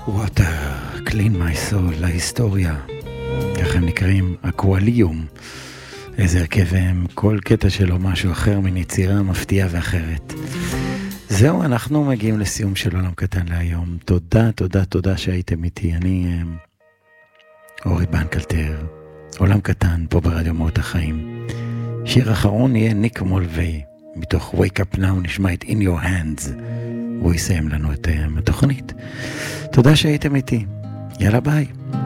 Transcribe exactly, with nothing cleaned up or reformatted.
Water, Clean My Soul, להיסטוריה, ככה הם נקראים, אקואליום, איזה הרכב הם, כל קטע שלו משהו אחר מן יצירה מפתיעה ואחרת. זהו, אנחנו מגיעים לסיום של עולם קטן להיום. תודה, תודה, תודה שהייתם איתי. אני אורי בנקלטר, עולם קטן פה ברדיו מאות החיים. שיר אחרון יהיה ניק מולווי, מתוך Wake Up Now נשמע את In Your Hands. הוא יסיים לנו את התוכנית. תודה שהייתם איתי. יאללה ביי.